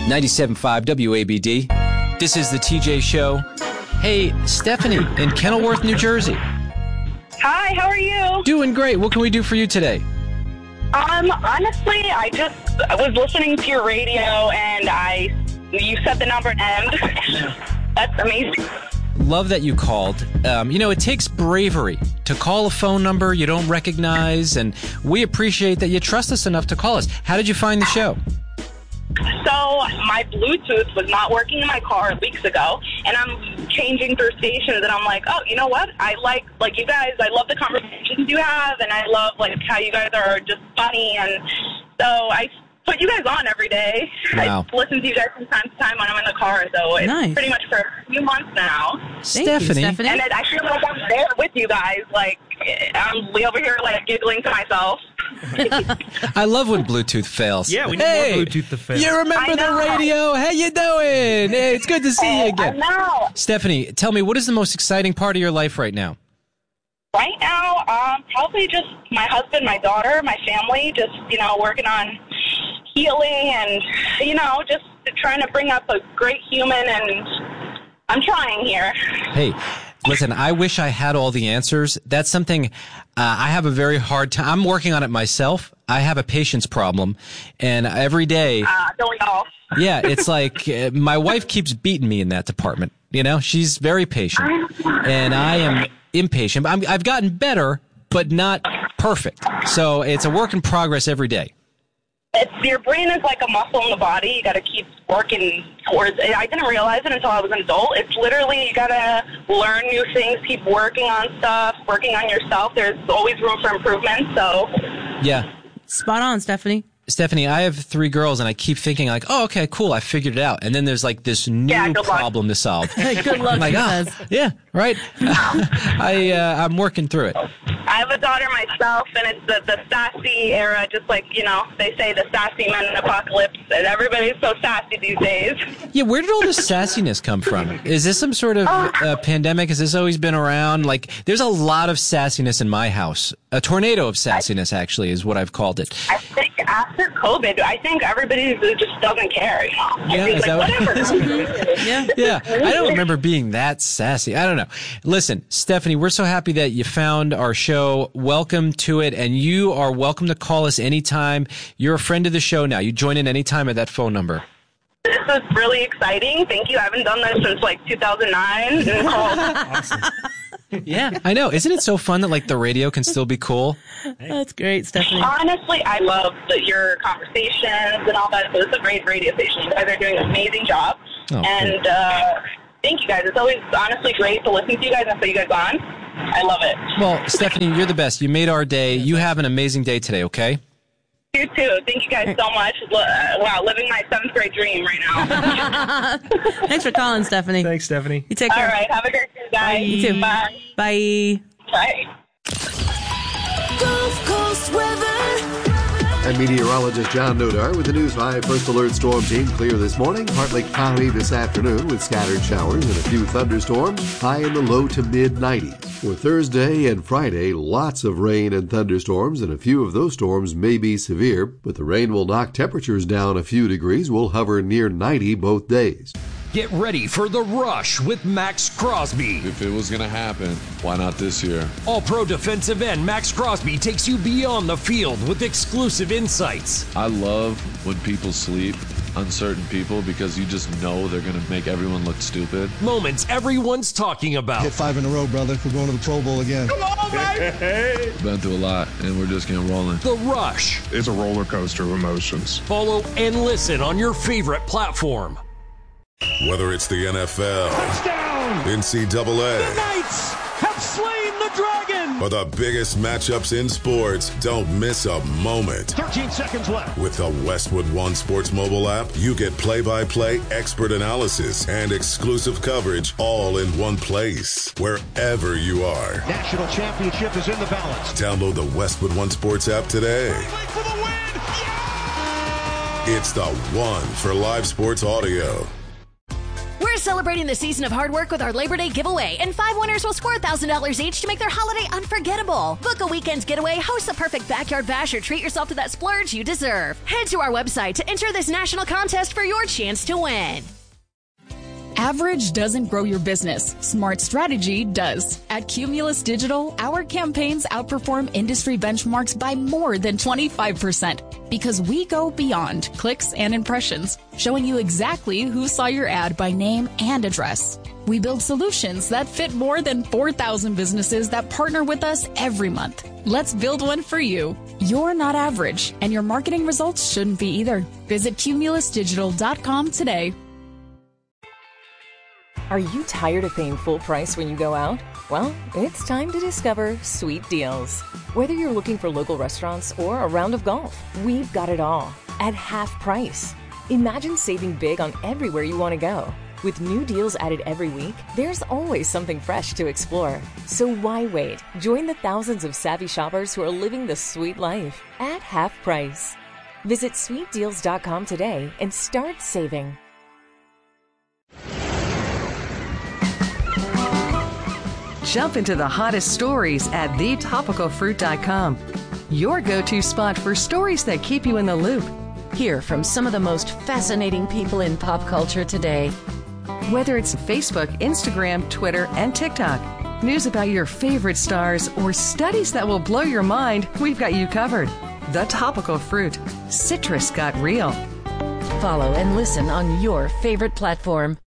97.5 WABD. This is the TJ Show. Hey, Stephanie in Kenilworth, New Jersey. Hi, how are you? Doing great. What can we do for you today? Honestly, I was listening to your radio and you said the number and that's amazing. Love that you called. It takes bravery to call a phone number you don't recognize, and we appreciate that you trust us enough to call us. How did you find the show? So my Bluetooth was not working in my car weeks ago, and I'm changing through stations, and I'm like, oh, you know what? I like you guys. I love the conversations you have, and I love how you guys are just funny, and so I put you guys on every day. Wow. I listen to you guys from time to time when I'm in the car, so it's pretty much for a few months now. Stephanie. And I feel like I'm there with you guys. I'm over here giggling to myself. I love when Bluetooth fails. Yeah, we need more Bluetooth to fail. You remember the radio? How you doing? Hey, it's good to see you again. I know. Stephanie, tell me, what is the most exciting part of your life right now? Right now, probably just my husband, my daughter, my family, just, working on healing and, just trying to bring up a great human, and I'm trying here. Hey, listen, I wish I had all the answers. That's something I have a very hard time. I'm working on it myself. I have a patience problem, and every day... don't we all? Yeah, it's like my wife keeps beating me in that department. She's very patient, and I am impatient. I've gotten better, but not perfect. So it's a work in progress every day. Your brain is like a muscle in the body. You got to keep working towards it. I didn't realize it until I was an adult. It's literally, you got to learn new things, keep working on stuff, working on yourself. There's always room for improvement, so. Yeah. Spot on, Stephanie. Stephanie, I have 3 girls, and I keep thinking oh, okay, cool, I figured it out. And then there's this new problem to solve. Good luck, yeah, right. I'm working through it. I have a daughter myself, and it's the sassy era, just they say the sassy men in apocalypse, and everybody's so sassy these days. Yeah, where did all this sassiness come from? Is this some sort of pandemic? Has this always been around? There's a lot of sassiness in my house. A tornado of sassiness, actually, is what I've called it. I think after COVID, I think everybody just doesn't care, Yeah, is that whatever. Yeah, I don't remember being that sassy. I don't know. Listen, Stephanie, we're so happy that you found our show. Welcome to it, and you are welcome to call us anytime. You're a friend of the show now. You join in anytime at that phone number. This is really exciting. Thank you. I haven't done this since 2009. Awesome. Yeah, I know. Isn't it so fun that the radio can still be cool? That's great, Stephanie. Honestly, I love your conversations and all that. So it's a great radio station. You guys are doing an amazing job. Oh, and thank you guys. It's always honestly great to listen to you guys and put you guys on. I love it. Well, Stephanie, you're the best. You made our day. You have an amazing day today, okay? You too. Thank you guys so much. Wow, living my 7th grade dream right now. Thanks for calling, Stephanie. Thanks, Stephanie. You take care. All right. Have a great day, guys. Bye. You too. Bye. Bye. Bye. Gulf Coast weather. And meteorologist John Nodar with the News 5 First Alert Storm Team. Clear this morning, partly cloudy this afternoon with scattered showers and a few thunderstorms, high in the low to mid-90s. For Thursday and Friday, lots of rain and thunderstorms, and a few of those storms may be severe, but the rain will knock temperatures down a few degrees. We'll hover near 90 both days. Get ready for The Rush with Max Crosby. If it was going to happen, why not this year? All-pro defensive end Max Crosby takes you beyond the field with exclusive insights. I love when people sleep on certain people because you just know they're going to make everyone look stupid. Moments everyone's talking about. Hit 5 in a row, brother. We're going to the Pro Bowl again. Come on, baby! We've been through a lot, and we're just getting rolling. The Rush. It's a roller coaster of emotions. Follow and listen on your favorite platform. Whether it's the NFL, Touchdown! NCAA, the Knights have slain the dragon, or the biggest matchups in sports, don't miss a moment. 13 seconds left. With the Westwood One Sports mobile app, you get play-by-play expert analysis and exclusive coverage all in one place, wherever you are. National championship is in the balance. Download the Westwood One Sports app today. For the win! Yeah! It's the one for live sports audio. We're celebrating the season of hard work with our Labor Day giveaway, and 5 winners will score $1,000 each to make their holiday unforgettable. Book a weekend's getaway, host the perfect backyard bash, or treat yourself to that splurge you deserve. Head to our website to enter this national contest for your chance to win. Average doesn't grow your business. Smart strategy does. At Cumulus Digital, our campaigns outperform industry benchmarks by more than 25% because we go beyond clicks and impressions, showing you exactly who saw your ad by name and address. We build solutions that fit more than 4,000 businesses that partner with us every month. Let's build one for you. You're not average, and your marketing results shouldn't be either. Visit cumulusdigital.com today. Are you tired of paying full price when you go out? Well, it's time to discover Sweet Deals. Whether you're looking for local restaurants or a round of golf, we've got it all at half price. Imagine saving big on everywhere you want to go. With new deals added every week, there's always something fresh to explore. So why wait? Join the thousands of savvy shoppers who are living the sweet life at half price. Visit sweetdeals.com today and start saving. Jump into the hottest stories at thetopicalfruit.com. Your go-to spot for stories that keep you in the loop. Hear from some of the most fascinating people in pop culture today. Whether it's Facebook, Instagram, Twitter, and TikTok, news about your favorite stars, or studies that will blow your mind, we've got you covered. The Topical Fruit. Citrus got real. Follow and listen on your favorite platform.